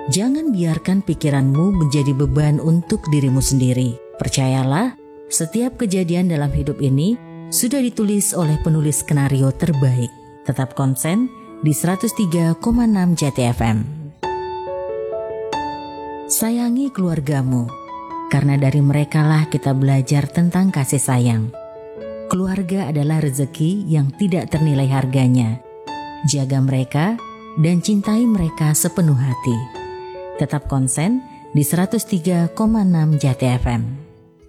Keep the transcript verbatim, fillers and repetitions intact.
Jangan biarkan pikiranmu menjadi beban untuk dirimu sendiri. Percayalah, setiap kejadian dalam hidup ini sudah ditulis oleh penulis skenario terbaik. Tetap konsen di seratus tiga koma enam Jati F M. Sayangi keluargamu, karena dari merekalah kita belajar tentang kasih sayang. Keluarga adalah rezeki yang tidak ternilai harganya. Jaga mereka dan cintai mereka sepenuh hati. Tetap konsen di seratus tiga koma enam Jati F M.